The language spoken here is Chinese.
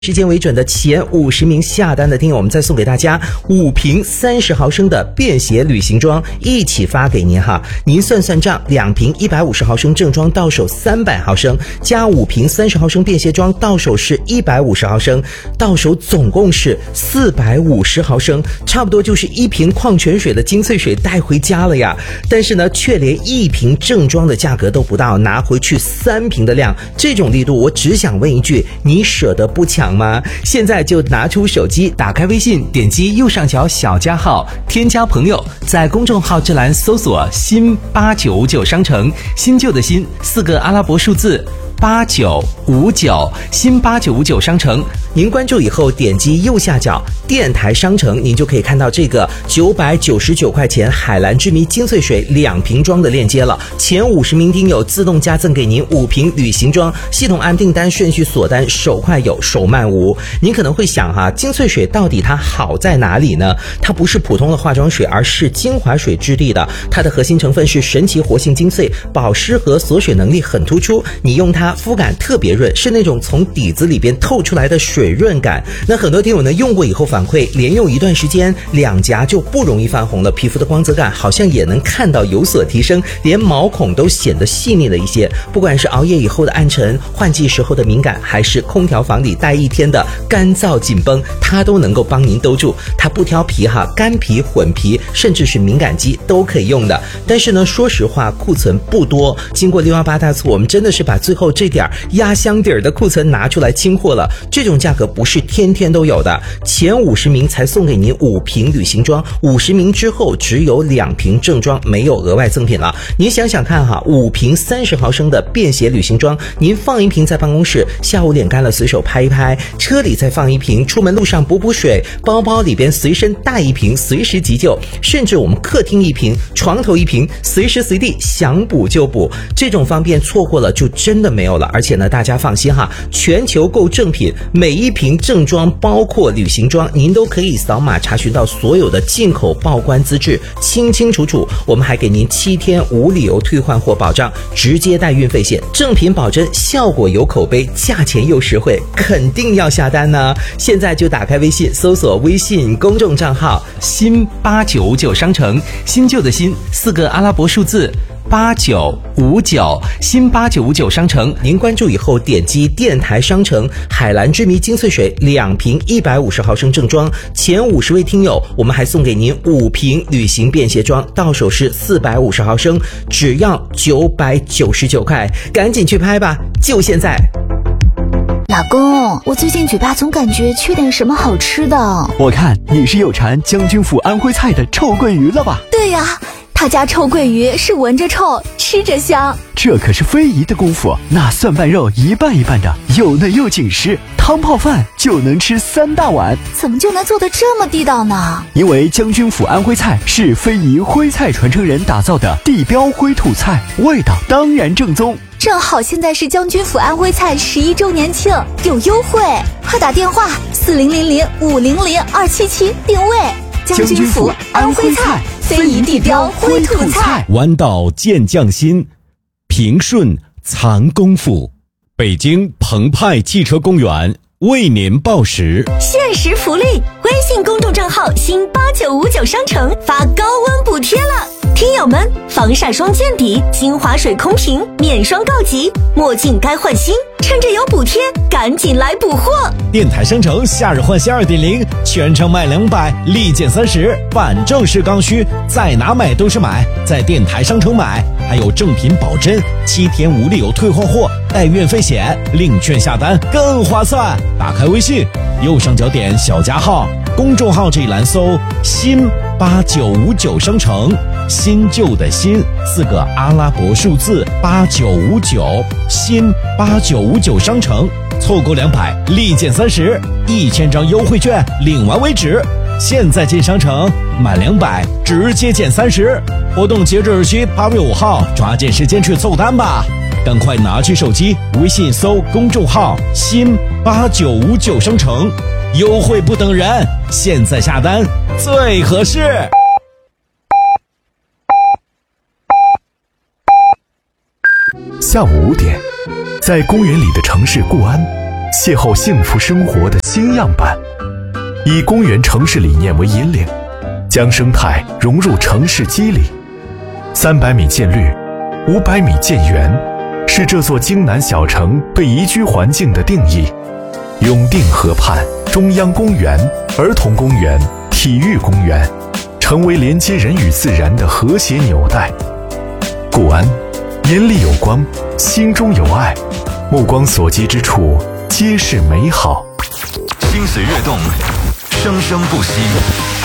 时间为准的前50名下单的听友，我们再送给大家5瓶30毫升的便携旅行装，一起发给您哈。您算算账，2瓶150毫升正装到手300毫升，加5瓶30毫升便携装到手是150毫升，到手总共是450毫升，差不多就是1瓶矿泉水的精粹水带回家了呀。但是呢，却连1瓶正装的价格都不到，拿回去3瓶的量，这种力度，我只想问一句，你舍得不抢吗？现在就拿出手机，打开微信，点击右上角小加号，添加朋友，在公众号这栏搜索新8959商城，新旧的新4个阿拉伯数字8959，新8959商城。您关注以后点击右下角电台商城，您就可以看到这个999块钱海蓝之谜精粹水2瓶装的链接了。前50名听友自动加赠给您5瓶旅行装，系统按订单顺序锁单，手快有手慢无。您可能会想哈，精粹水到底它好在哪里呢？它不是普通的化妆水，而是精华水质地的，它的核心成分是神奇活性精粹，保湿和锁水能力很突出，你用它肤感特别润，是那种从底子里边透出来的水润感。那很多听友呢用过以后反馈，连用一段时间两颊就不容易泛红了，皮肤的光泽感好像也能看到有所提升，连毛孔都显得细腻了一些。不管是熬夜以后的暗沉，换季时候的敏感，还是空调房里待一天的干燥紧绷，它都能够帮您兜住。它不挑皮哈，干皮、混皮，甚至是敏感肌都可以用的。但是呢，说实话，库存不多。经过618大促，我们真的是把最后这点压箱底儿的库存拿出来清货了。这种价格不是天天都有的，前50名才送给您5瓶旅行装，50名之后只有2瓶正装，没有额外赠品了。您想想看哈，5瓶30毫升的便携旅行装，您放1瓶在办公室，下午脸干了随手拍一拍，车里再放1瓶，出门路上补水，包包里边随身带1瓶，随时急救，甚至我们客厅1瓶，床头1瓶，随时随地想补就补。这种方便错过了就真的没有了。而且呢，大家放心哈，全球购正品，每1瓶正装包括旅行装，您都可以扫码查询到所有的进口报关资质，清清楚楚。我们还给您7天无理由退换货保障，直接带运费险，正品保真，效果有口碑，价钱又实惠，肯定要下单呢。现在就打开微信，搜索微信公众账号新8959商城，新旧的新4个阿拉伯数字8959，新8959商城。您关注以后点击电台商城海蓝之谜精粹水2瓶150毫升正装，前50位听友我们还送给您5瓶旅行便携装，到手是450毫升，只要999块，赶紧去拍吧，就现在。 老公，我最近嘴巴总感觉缺点什么好吃的。 我看你是有馋将军府安徽菜的臭鳜鱼了吧？ 对呀，他家臭鳜鱼是闻着臭，吃着香。 这可是非遗的功夫，那蒜瓣肉一半一半的，又嫩又紧实，汤泡饭就能吃3大碗。 怎么就能做得这么地道呢？ 因为将军府安徽菜是非遗徽菜传承人打造的地标徽土菜，味道当然正宗。 正好现在是将军府安徽菜11周年庆，有优惠，快打电话4000500277定位。将军府安徽菜，非遗地标徽土菜。 弯道见匠心，平顺藏功夫。北京澎湃汽车公园为您报时， 限时福利，微信公众账号新8959商城发高温补贴了。听友们，防晒霜见底，精华水空瓶免霜告急，墨镜该换新，趁着有补贴赶紧来补货。 电台商城夏日换新 2.0， 全程卖200，立减30，反正是刚需，在哪买都是买，在电台商城买，还有正品保真，7天无理由退换货，带运费险，领券下单更划算。打开微信，右上角点小加号，公众号这一栏搜新8959商城，新旧的新4个阿拉伯数字8959，新8959商城。错过200，立减30， 1000张优惠券领完为止。现在进商城，满200直接减30。活动截止日期8月5号，抓紧时间去凑单吧！赶快拿起手机，微信搜公众号新8959商城，优惠不等人，现在下单最合适。 下午5点，在公园里的城市固安， 邂逅幸福生活的新样板。以公园城市理念为引领，将生态融入城市肌理。300米建绿，500米建园，是这座京南小城对宜居环境的定义。永定河畔，中央公园、儿童公园、体育公园，成为连接人与自然的和谐纽带。固安，眼里有光，心中有爱，目光所及之处皆是美好。 心随跃动，生生不息。